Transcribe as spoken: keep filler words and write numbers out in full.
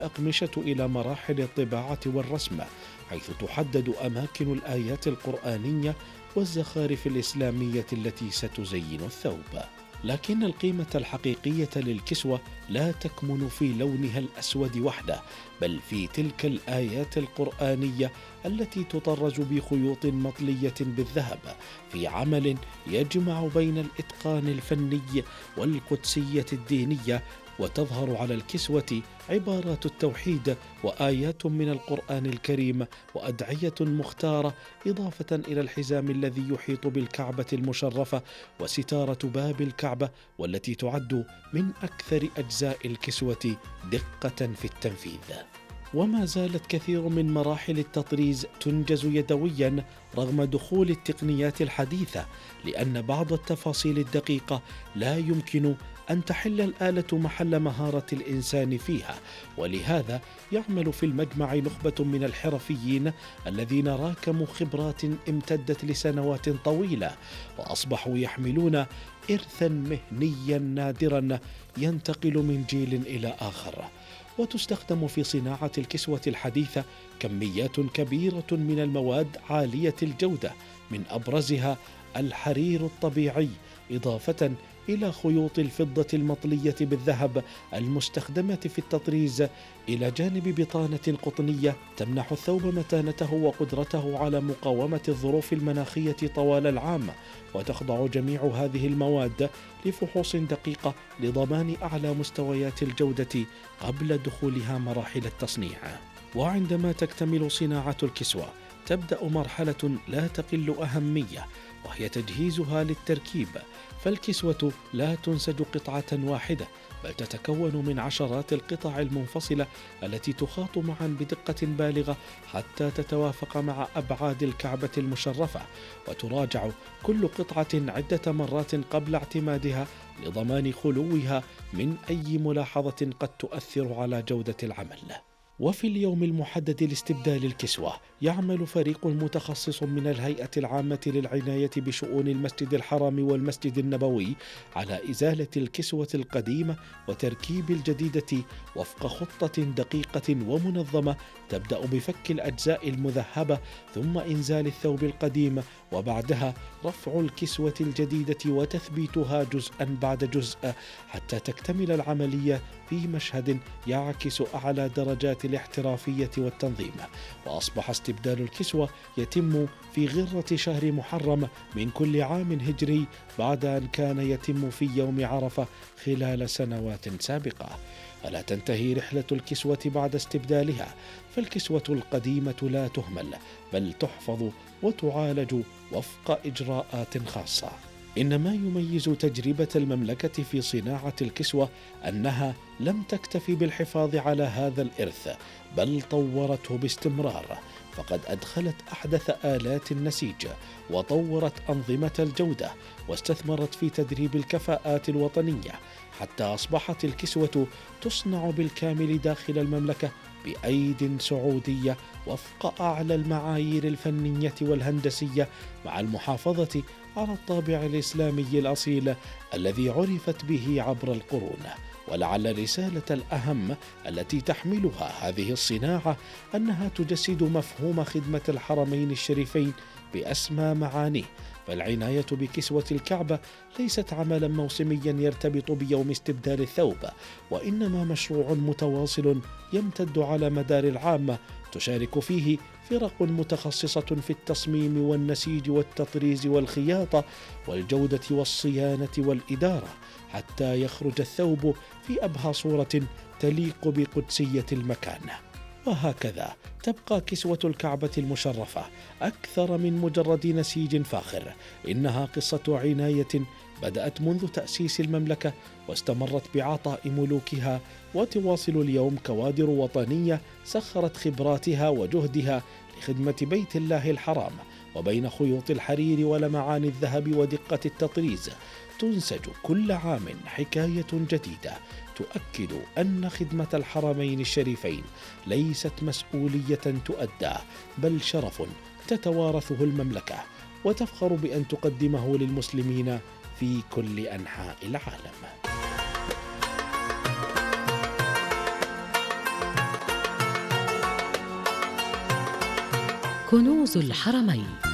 الأقمشة إلى مراحل الطباعة والرسم، حيث تحدد أماكن الآيات القرآنية والزخارف الإسلامية التي ستزين الثوب. لكن القيمة الحقيقية للكسوة لا تكمن في لونها الأسود وحده، بل في تلك الآيات القرآنية التي تطرز بخيوط مطلية بالذهب في عمل يجمع بين الإتقان الفني والقدسية الدينية. وتظهر على الكسوة عبارات التوحيد وآيات من القرآن الكريم وأدعية مختارة، إضافة إلى الحزام الذي يحيط بالكعبة المشرفة وستارة باب الكعبة، والتي تعد من أكثر أجزاء الكسوة دقة في التنفيذ. وما زالت كثير من مراحل التطريز تنجز يدويا رغم دخول التقنيات الحديثة، لأن بعض التفاصيل الدقيقة لا يمكن أن تحل الآلة محل مهارة الإنسان فيها، ولهذا يعمل في المجمع نخبة من الحرفيين الذين راكموا خبرات امتدت لسنوات طويلة، وأصبحوا يحملون إرثا مهنيا نادرا ينتقل من جيل إلى آخر. وتستخدم في صناعة الكسوة الحديثة كميات كبيرة من المواد عالية الجودة، من أبرزها الحرير الطبيعي، إضافة إلى خيوط الفضة المطلية بالذهب المستخدمة في التطريز، إلى جانب بطانة قطنية تمنح الثوب متانته وقدرته على مقاومة الظروف المناخية طوال العام. وتخضع جميع هذه المواد لفحوص دقيقة لضمان أعلى مستويات الجودة قبل دخولها مراحل التصنيع. وعندما تكتمل صناعة الكسوة تبدأ مرحلة لا تقل أهمية، وهي تجهيزها للتركيب. فالكسوة لا تنسج قطعة واحدة، بل تتكون من عشرات القطع المنفصلة التي تخاط معا بدقة بالغة حتى تتوافق مع أبعاد الكعبة المشرفة، وتراجع كل قطعة عدة مرات قبل اعتمادها لضمان خلوها من أي ملاحظة قد تؤثر على جودة العمل. وفي اليوم المحدد لاستبدال الكسوة يعمل فريق متخصص من الهيئة العامة للعناية بشؤون المسجد الحرام والمسجد النبوي على إزالة الكسوة القديمة وتركيب الجديدة وفق خطة دقيقة ومنظمة، تبدأ بفك الأجزاء المذهبة ثم إنزال الثوب القديم، وبعدها رفع الكسوة الجديدة وتثبيتها جزءا بعد جزء حتى تكتمل العملية في مشهد يعكس أعلى درجات الاحترافية والتنظيم. وأصبح استبدال الكسوة يتم في غرة شهر محرم من كل عام هجري، بعد أن كان يتم في يوم عرفة خلال سنوات سابقة. فلا تنتهي رحلة الكسوة بعد استبدالها، فالكسوة القديمة لا تهمل، بل تحفظ وتعالج وفق إجراءات خاصة. إن ما يميز تجربة المملكة في صناعة الكسوة أنها لم تكتفي بالحفاظ على هذا الإرث، بل طورته باستمرار، فقد أدخلت أحدث آلات النسيج، وطورت أنظمة الجودة، واستثمرت في تدريب الكفاءات الوطنية، حتى أصبحت الكسوة تصنع بالكامل داخل المملكة بأيد سعودية وفق أعلى المعايير الفنية والهندسية، مع المحافظة على الطابع الإسلامي الأصيل الذي عرفت به عبر القرون. ولعل الرسالة الأهم التي تحملها هذه الصناعة أنها تجسد مفهوم خدمة الحرمين الشريفين بأسمى معانيه. فالعناية بكسوة الكعبة ليست عملا موسميا يرتبط بيوم استبدال الثوب، وإنما مشروع متواصل يمتد على مدار العام، تشارك فيه فرق متخصصة في التصميم والنسيج والتطريز والخياطة والجودة والصيانة والإدارة، حتى يخرج الثوب في أبهى صورة تليق بقدسية المكان. وهكذا تبقى كسوة الكعبة المشرفة أكثر من مجرد نسيج فاخر، إنها قصة عناية بدأت منذ تأسيس المملكة واستمرت بعطاء ملوكها، وتواصل اليوم كوادر وطنية سخرت خبراتها وجهدها لخدمة بيت الله الحرام. وبين خيوط الحرير ولمعان الذهب ودقة التطريز تنسج كل عام حكاية جديدة تؤكد أن خدمة الحرمين الشريفين ليست مسؤولية تؤدى، بل شرف تتوارثه المملكة وتفخر بأن تقدمه للمسلمين في كل أنحاء العالم. كنوز الحرمين.